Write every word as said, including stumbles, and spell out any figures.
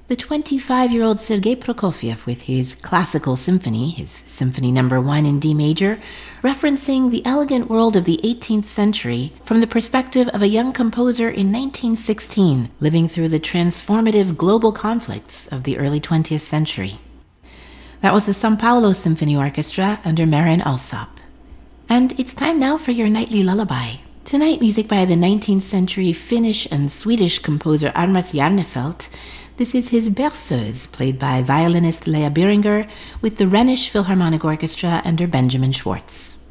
The twenty-five-year-old Sergei Prokofiev with his classical symphony, his Symphony Number One in D major, referencing the elegant world of the eighteenth century from the perspective of a young composer in nineteen sixteen, living through the transformative global conflicts of the early twentieth century. That was the São Paulo Symphony Orchestra under Marin Alsop. And it's time now for your nightly lullaby. Tonight, music by the nineteenth century Finnish and Swedish composer Armas Jarnefelt. This is his Berceuse, played by violinist Leah Biringer with the Rhenish Philharmonic Orchestra under Benjamin Schwartz.